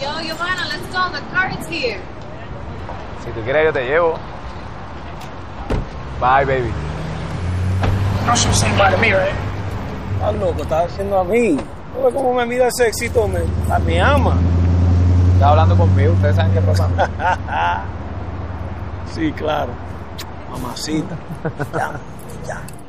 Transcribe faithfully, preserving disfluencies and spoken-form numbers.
Yo, Giovanna, let's go. The car is here. Si tú quieres, yo te llevo. Bye, baby. No should say bye to me, right? Estás loco, estás haciendo a mí. ¿No ves cómo me mira ese éxito? Me, me ama. Estás hablando conmigo, ustedes saben qué pasa. Sí, claro. Mamacita. Ya, ya.